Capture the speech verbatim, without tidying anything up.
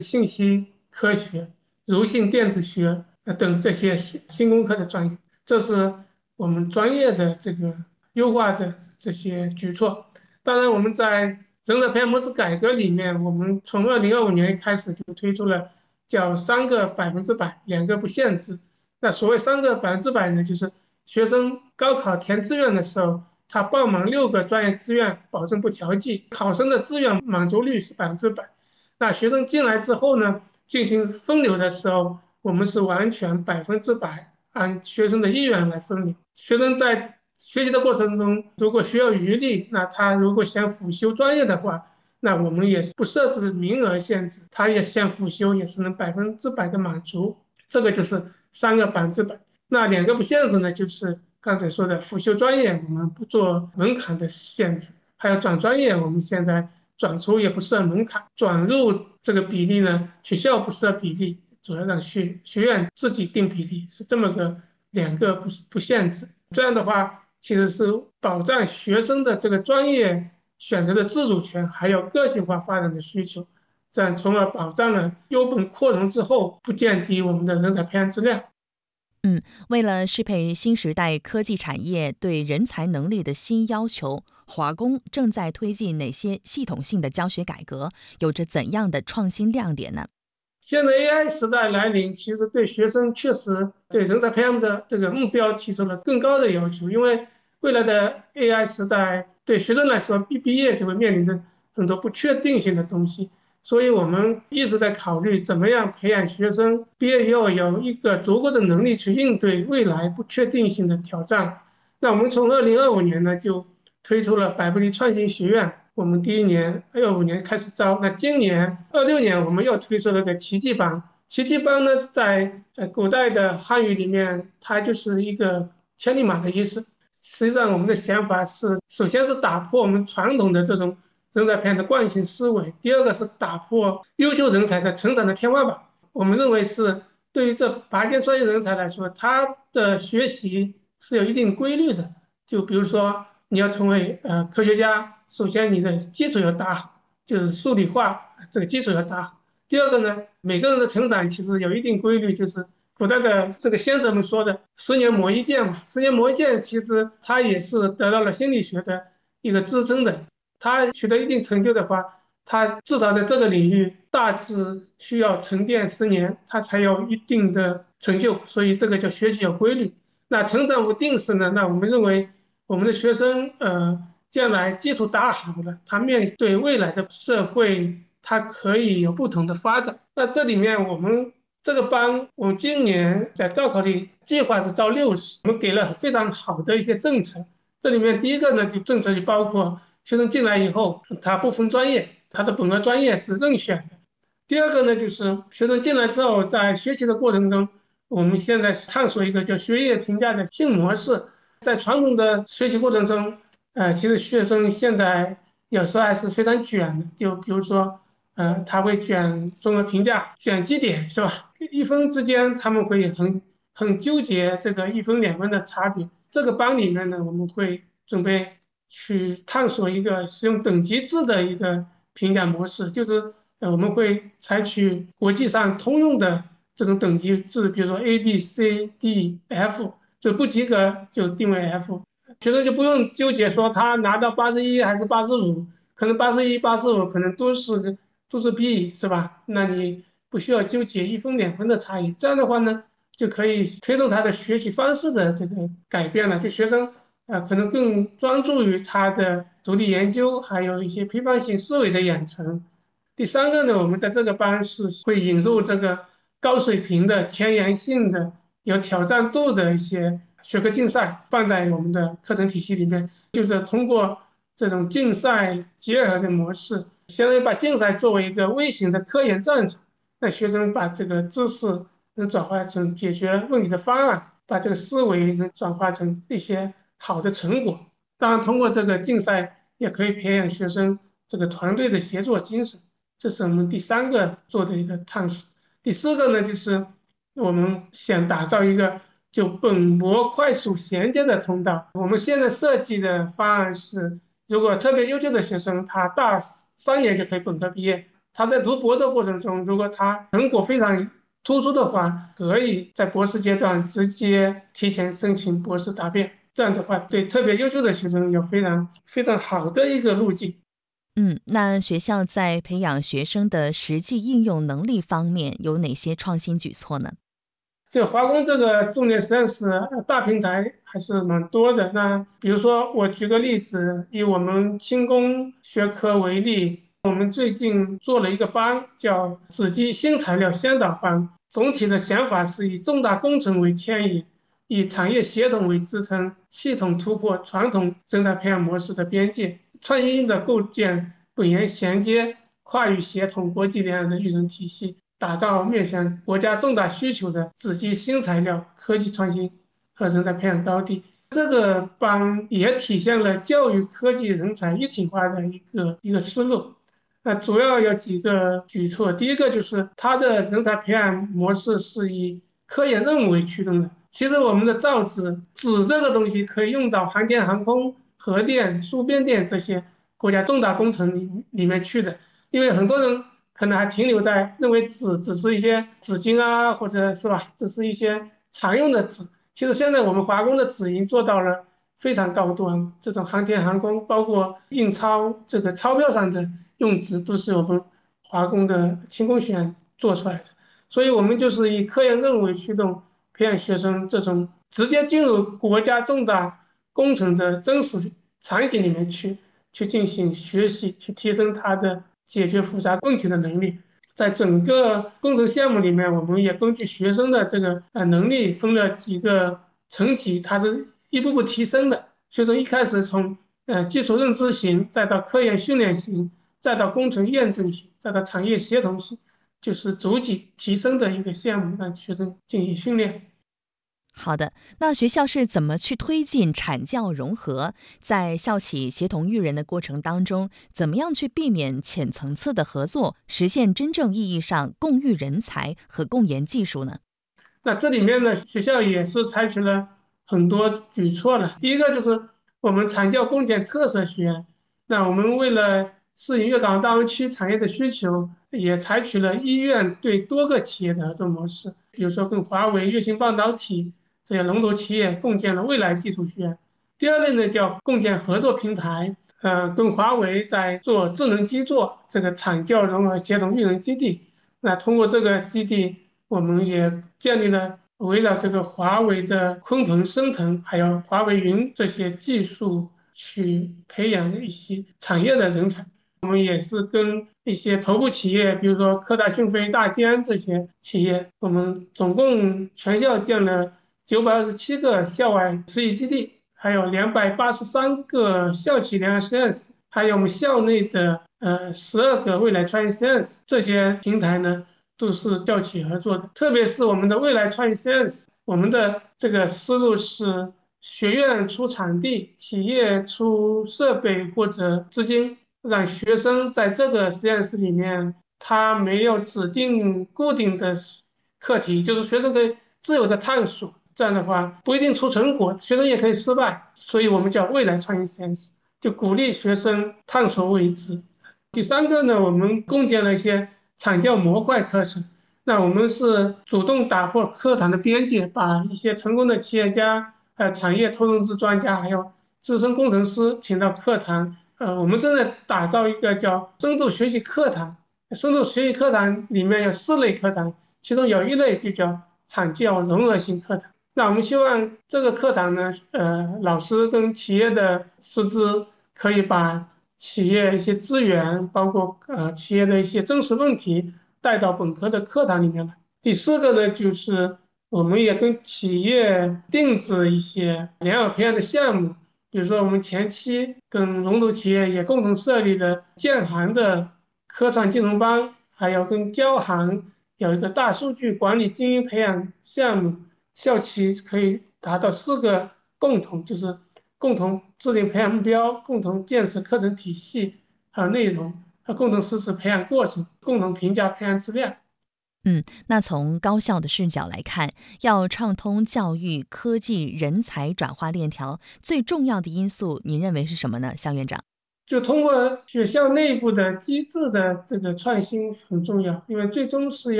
信息科学、柔性电子学呃等这些新新工科的专业，这是我们专业的这个优化的这些举措。当然，我们在人才培养模式改革里面，我们从二零二五年开始就推出了叫三个百分之百，两个不限制。那所谓三个百分之百呢，就是学生高考填志愿的时候，他报满六个专业志愿，保证不调剂，考生的志愿满足率是百分之百。那学生进来之后呢，进行分流的时候，我们是完全百分之百按学生的意愿来分流。学生在学习的过程中，如果需要余力，那他如果想辅修专业的话，那我们也是不设置名额限制，他也想辅修也是能百分之百的满足。这个就是三个百分之百。那两个不限制呢，就是刚才说的辅修专业，我们不做门槛的限制，还有转专业，我们现在转出也不设门槛，转入这个比例呢，学校不设比例，主要让学学院自己定比例，是这么个两个不不限制。这样的话，其实是保障学生的这个专业选择的自主权，还有个性化发展的需求，这样从而保障了优本扩容之后不降低我们的人才培养质量。 嗯，为了适配新时代科技产业对人才能力的新要求，华工正在推进哪些系统性的教学改革，有着怎样的创新亮点呢？ 现在 A I 时代来临，其实对学生确实对人才培养的这个目标提出了更高的要求，因为未来的 A I 时代对学生来说，一毕业就会面临着很多不确定性的东西，所以我们一直在考虑怎么样培养学生毕业以后有一个足够的能力去应对未来不确定性的挑战。那我们从二零二五年呢就推出了百步力创新学院，我们第一年二五年开始招，那今年二六年我们又推出了个奇迹班。奇迹班呢，在呃古代的汉语里面，它就是一个千里马的意思。实际上，我们的想法是，首先是打破我们传统的这种人才培养的惯性思维，第二个是打破优秀人才的成长的天花板。我们认为是对于这拔尖专业人才来说，他的学习是有一定规律的。就比如说，你要成为呃科学家，首先你的基础要打好，就是数理化这个基础要打好。第二个呢，每个人的成长其实有一定规律，就是古代的这个先哲们说的"十年磨一剑"嘛，十年磨一剑，其实他也是得到了心理学的一个支撑的。他取得一定成就的话，他至少在这个领域大致需要沉淀十年，他才有一定的成就。所以这个叫学习有规律。那成长无定式呢？那我们认为我们的学生呃将来基础打好了，他面对未来的社会，他可以有不同的发展。那这里面我们这个班，我们今年在高考里计划是招六十，我们给了非常好的一些政策。这里面第一个呢，就政策就包括学生进来以后，他不分专业，他的本科专业是任选的。第二个呢，就是学生进来之后，在学习的过程中，我们现在探索一个叫学业评价的新模式。在传统的学习过程中，呃，其实学生现在有时候还是非常卷的，就比如说，呃，他会卷综合评价，卷绩点是吧？一分之间他们会很很纠结这个一分两分的差别。这个班里面呢，我们会准备去探索一个使用等级制的一个评价模式，就是呃我们会采取国际上通用的这种等级制，比如说 A B C D F，就不及格就定为 F，学生就不用纠结说他拿到八十一还是八十五，可能八十一、八十五可能都是都是 B 是吧？那你不需要纠结一分两分的差异，这样的话呢，就可以推动他的学习方式的这个改变了，就学生。呃，可能更专注于他的独立研究，还有一些批判性思维的养成。第三个呢，我们在这个班是会引入这个高水平的、前沿性的、有挑战度的一些学科竞赛，放在我们的课程体系里面，就是通过这种竞赛结合的模式，相当于把竞赛作为一个微型的科研战场，让学生把这个知识能转化成解决问题的方案，把这个思维能转化成一些好的成果。当然，通过这个竞赛也可以培养学生这个团队的协作精神，这是我们第三个做的一个探索。第四个呢，就是我们想打造一个就本模快速衔接的通道。我们现在设计的方案是，如果特别优秀的学生，他大三年就可以本科毕业， 他在读博的过程中，如果他成果非常突出的话，可以在博士阶段直接提前申请博士答辩。这样的话，对特别优秀的学生有非常非常好的一个路径。 嗯，那学校在培养学生的实际应用能力方面有哪些创新举措呢？ 就华工这个重点实验室大平台还是蛮多的。那比如说，我举个例子，以我们轻工学科为例，我们最近做了一个班，叫子机新材料先导班。总体的想法是以重大工程为牵引，以产业协同为支撑，系统突破传统人才培养模式的边界，创新的构建本源衔接、跨域协同国际联合的育人体系。打造面向国家重大需求的子机新材料科技创新和人才培养高地。这个班也体现了教育科技人才一体化的一个一个思路。那主要有几个举措，第一个就是它的人才培养模式是以科研任务为驱动的。其实我们的造纸，纸这个东西可以用到航天航空、核电、输变电这些国家重大工程里里面去的，因为很多人可能还停留在认为纸只是一些纸巾啊，或者是吧，只是一些常用的纸。其实现在我们华工的纸已经做到了非常高端，这种航天航空，包括印钞这个钞票上的用纸，都是我们华工的轻工学院做出来的。所以我们就是以科研任务为驱动，培养学生这种直接进入国家重大工程的真实场景里面去，去进行学习，去提升他的解决复杂问题的能力。在整个工程项目里面，我们也根据学生的这个呃能力分了几个层级，它是一步步提升的。学生一开始从呃基础认知型，再到科研训练型，再到工程验证型，再到产业协同型，就是逐级提升的一个项目，让学生进行训练。 好的，那学校是怎么去推进产教融合？在校企协同育人的过程当中，怎么样去避免浅层次的合作，实现真正意义上共育人才和共研技术呢？ 那这里面呢，学校也是采取了很多举措了。第一个就是我们产教共建特色学院，那我们为了适应粤港澳大湾区产业的需求，也采取了医院对多个企业的合作模式，比如说跟华为、粤星半导体这些龙头企业共建了未来技术学院。第二类呢叫共建合作平台，呃，跟华为在做智能基座这个产教融合协同育人基地。那通过这个基地，我们也建立了围绕这个华为的鲲鹏、升腾，还有华为云这些技术去培养一些产业的人才。我们也是跟一些头部企业，比如说科大讯飞、大疆这些企业，我们总共全校建了九百二十七个校外实习基地，还有两百八十三个校企联合实验室，还有我们校内的呃十二个未来创业实验室。这些平台呢，都是校企合作的。特别是我们的未来创业实验室，我们的这个思路是学院出场地，企业出设备或者资金，让学生在这个实验室里面，他没有指定固定的课题，就是学生可以自由的探索。这样的话不一定出成果，学生也可以失败，所以我们叫未来创业实验室，就鼓励学生探索未知。第三个呢，我们共建了一些产教模块课程。那我们是主动打破课堂的边界，把一些成功的企业家、呃产业投融资专家，还有资深工程师请到课堂。呃，我们正在打造一个叫深度学习课堂。深度学习课堂里面有四类课堂，其中有一类就叫产教融合型课堂。那我们希望这个课堂呢，呃，老师跟企业的师资可以把企业一些资源，包括呃企业的一些真实问题带到本科的课堂里面来。第四个呢，就是我们也跟企业定制一些良好培养的项目，比如说我们前期跟龙头企业也共同设立了建行的科创金融班，还有跟交行有一个大数据管理精英培养项目，校企可以达到四个共同，就是共同制定培养目标，共同建设课程体系和内容，和共同实施培养过程，共同评价培养质量。 嗯，那从高校的视角来看，要畅通教育、科技、人才转化链条，最重要的因素，您认为是什么呢，肖院长？ 就通过学校内部的机制的这个创新很重要，因为最终是